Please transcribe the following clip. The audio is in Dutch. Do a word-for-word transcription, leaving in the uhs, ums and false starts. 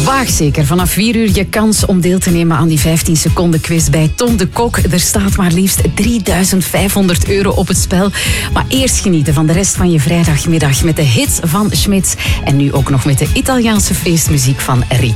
Waag zeker vanaf vier uur je kans om deel te nemen aan die vijftien seconden quiz bij Tom de Kok. Er staat maar liefst drieduizend vijfhonderd euro op het spel. Maar eerst genieten van de rest van je vrijdagmiddag met de hits van Smits. En nu ook nog met de Italiaanse feestmuziek van Rita.